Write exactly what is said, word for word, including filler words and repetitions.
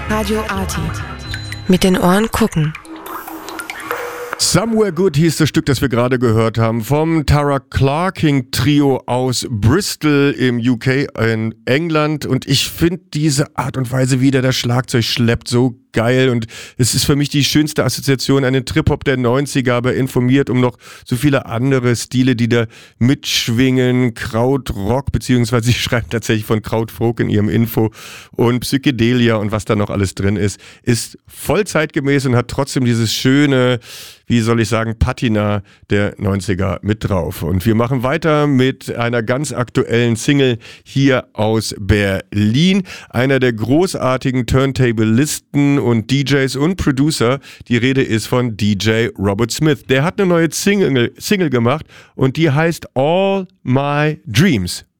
Radio Arty. Mit den Ohren gucken. Somewhere Good hieß das Stück, das wir gerade gehört haben, vom Tara Clarking Trio aus Bristol im U K in England. Und ich finde diese Art und Weise, wie der das Schlagzeug schleppt, so geil. Und es ist für mich die schönste Assoziation an den Trip-Hop der neunziger, aber informiert um noch so viele andere Stile, die da mitschwingen. Krautrock, beziehungsweise sie schreibt tatsächlich von Krautfolk in ihrem Info, und Psychedelia und was da noch alles drin ist, ist voll zeitgemäß und hat trotzdem dieses schöne, wie soll ich sagen, Patina der neunziger mit drauf. Und wir machen weiter mit einer ganz aktuellen Single hier aus Berlin. Einer der großartigen Turntablisten und D Js und Producer. Die Rede ist von D J Robert Smith. Der hat eine neue Single, Single gemacht und die heißt All My Dreams.